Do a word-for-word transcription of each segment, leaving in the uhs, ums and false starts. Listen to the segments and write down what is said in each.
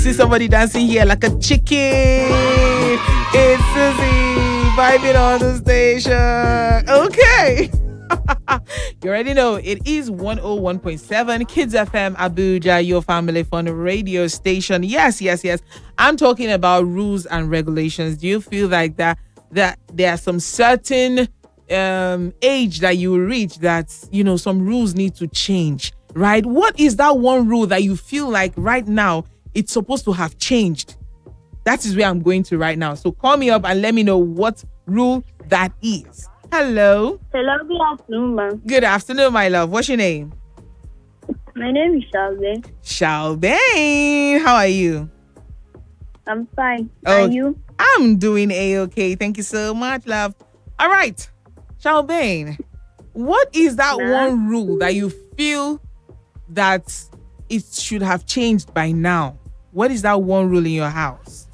see somebody dancing here like a chicken. It's Susie vibing on the station. Okay. You already know it is one oh one point seven Kids F M Abuja, your family fun radio station. Yes, yes, yes. I'm talking about rules and regulations. Do you feel like that that there are some certain um age that you will reach that, you know, some rules need to change, right? What is that one rule that you feel like right now it's supposed to have changed? That is where I'm going to right now. So call me up and let me know what rule that is. Hello. Hello, good afternoon, ma'am. Good afternoon, my love. What's your name? My name is Shalve. Shalbane. How are you? I'm fine. Oh, And you? I'm doing A-okay. Thank you so much, love. All right. Shalbane, what is that Ma'am? one rule that you feel that it should have changed by now? What is that one rule in your house?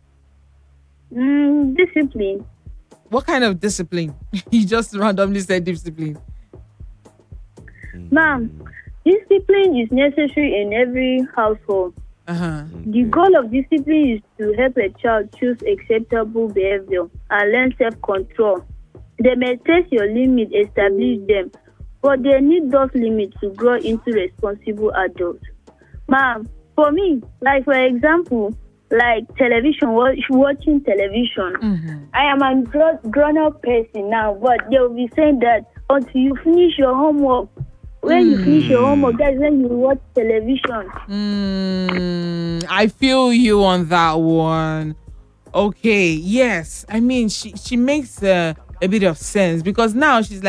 Mm, discipline. What kind of discipline? You just randomly said discipline. Ma'am, discipline is necessary in every household. Uh-huh. The goal of discipline is to help a child choose acceptable behavior and learn self-control. They may test your limits, establish them, but they need those limits to grow into responsible adults. Ma'am, for me, like for example, like television, watch, watching television. Mm-hmm. I am a grown, grown-up person now, but they will be saying that until you finish your homework, when you finish your homework, that's when you watch television. Mm, I feel you on that one. Okay, yes. I mean, she, she makes uh, a bit of sense because now she's like,